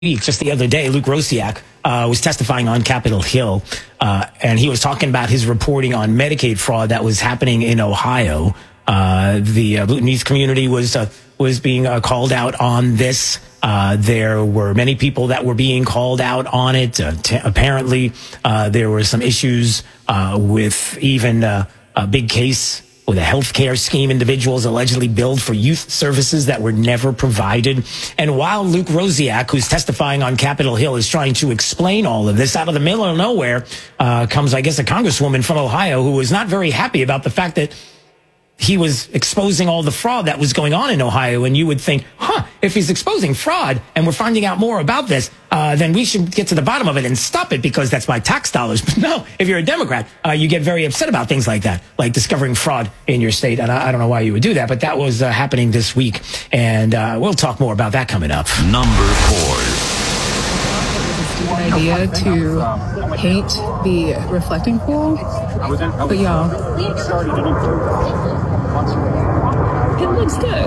Just the other day, Luke Rosiak was testifying on Capitol Hill, and he was talking about his reporting on Medicaid fraud that was happening in Ohio. The Bhutanese community was being called out on this. There were many people that were being called out on it. Apparently, there were some issues with even a big case with a healthcare scheme individuals allegedly billed for youth services that were never provided. And while Luke Rosiak, who's testifying on Capitol Hill, is trying to explain all of this, out of the middle of nowhere comes, I guess, a congresswoman from Ohio who was not very happy about the fact that he was exposing all the fraud that was going on in Ohio. And you would think, if he's exposing fraud and we're finding out more about this, then we should get to the bottom of it and stop it because that's my tax dollars. But no, if you're a Democrat, you get very upset about things like that, like discovering fraud in your state. And I don't know why you would do that, but that was happening this week. And we'll talk more about that coming up. Number 4. Idea to paint the reflecting pool, but y'all, it looks good.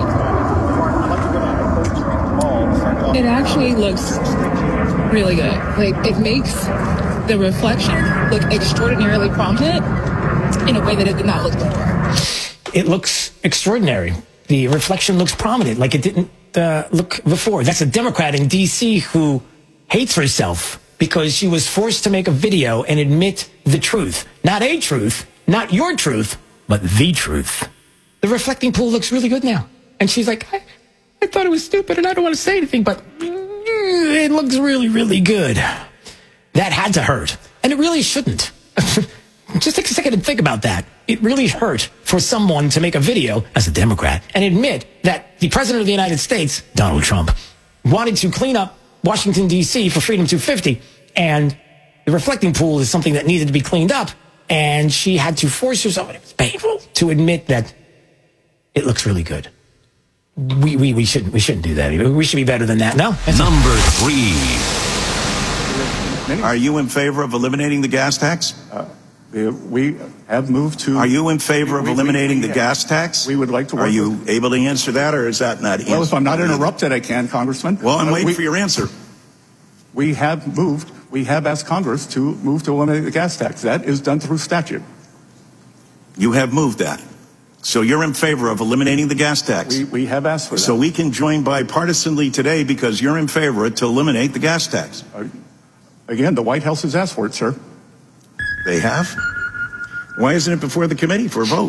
It actually looks really good. Like, it makes the reflection look extraordinarily prominent in a way that it did not look before. It looks extraordinary. The reflection looks prominent, like it didn't look before. That's a Democrat in D.C. who hates herself because she was forced to make a video and admit the truth. Not a truth, not your truth, but the truth. The reflecting pool looks really good now. And she's like, I thought it was stupid and I don't want to say anything, but it looks really, really good. That had to hurt. And it really shouldn't. Just take a second and think about that. It really hurt for someone to make a video as a Democrat and admit that the president of the United States, Donald Trump, wanted to clean up Washington, D.C. for Freedom 250, and the reflecting pool is something that needed to be cleaned up, and she had to force herself, and it was painful, to admit that it looks really good. We shouldn't do that. We should be better than that. No? Number 3. Are you in favor of eliminating the gas tax? We have moved to... Are you in favor of eliminating the gas tax? We would like to work. Are you able to answer that, or is that not... Well, if I'm not interrupted, I can, Congressman. Well, I'm waiting for your answer. We have asked Congress to move to eliminate the gas tax. That is done through statute. You have moved that. So you're in favor of eliminating the gas tax? We have asked for that. So we can join bipartisanly today because you're in favor to eliminate the gas tax. Again, the White House has asked for it, sir. They have? Why isn't it before the committee for a vote?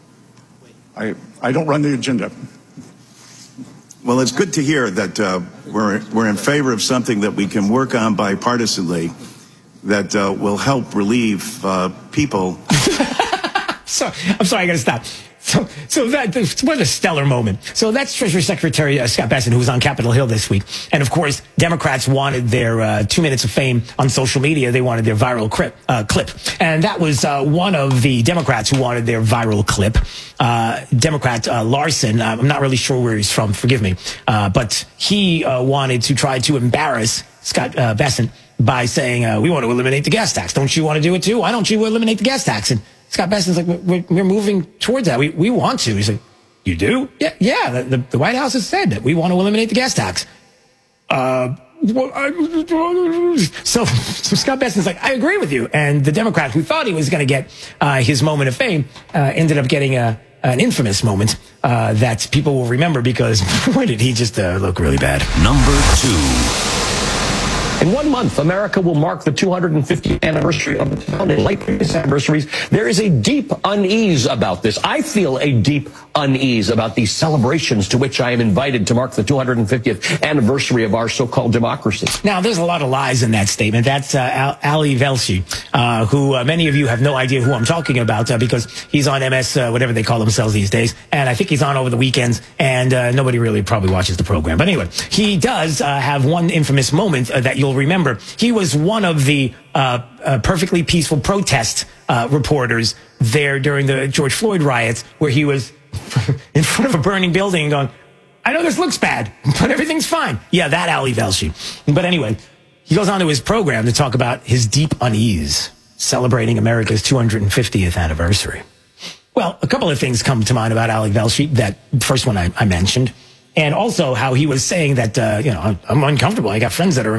I don't run the agenda. Well, it's good to hear that we're in favor of something that we can work on bipartisanly that will help relieve people. I'm sorry, I got to stop. So what a stellar moment. So that's Treasury Secretary Scott Bessent, who was on Capitol Hill this week. And of course, Democrats wanted their 2 minutes of fame on social media. They wanted their viral clip. And that was one of the Democrats who wanted their viral clip. Democrat Larson, I'm not really sure where he's from, forgive me. But he wanted to try to embarrass Scott Bessent by saying, we want to eliminate the gas tax. Don't you want to do it too? Why don't you eliminate the gas tax? And Scott Bessent's like, we're moving towards that. We want to. He's like, you do? Yeah. The White House has said that we want to eliminate the gas tax. So Scott Bessent's like, I agree with you. And the Democrat who thought he was going to get his moment of fame ended up getting an infamous moment that people will remember because boy, did he just look really bad. Number 2. In 1 month, America will mark the 250th anniversary of the founding. Like previous anniversaries, there is a deep unease about this. I feel a deep unease about these celebrations to which I am invited to mark the 250th anniversary of our so-called democracy. Now, there's a lot of lies in that statement. That's Ali Velshi, who many of you have no idea who I'm talking about because he's on MS, whatever they call themselves these days. And I think he's on over the weekends, and nobody really probably watches the program. But anyway, he does have one infamous moment that you'll remember. He was one of the perfectly peaceful protest reporters there during the George Floyd riots, where he was in front of a burning building going, I know this looks bad, but everything's fine. Yeah, that Ali Velshi. But anyway, he goes on to his program to talk about his deep unease, celebrating America's 250th anniversary. Well, a couple of things come to mind about Ali Velshi. That first one I mentioned. And also how he was saying that, I'm uncomfortable. I got friends that are